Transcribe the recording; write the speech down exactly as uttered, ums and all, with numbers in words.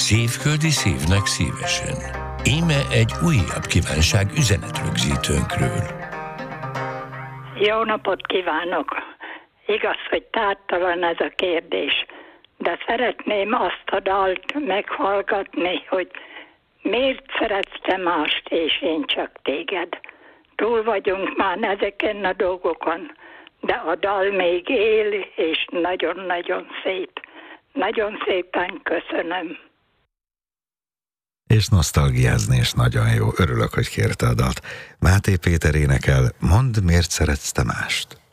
Szívföldi szívnek szívesen. Íme egy újabb kívánság üzenetrögzítőnkről. Jó napot kívánok! Igaz, hogy tártalan ez a kérdés, de szeretném azt a dalt meghallgatni, hogy miért szeretsz te mást, és én csak téged. Túl vagyunk már ezeken a dolgokon, de a dal még él, és nagyon-nagyon szép. Nagyon szépen köszönöm. És nosztalgiázni is nagyon jó. Örülök, hogy kérte a dalt. Máté Péter énekel, mondd, miért szeretsz te mást.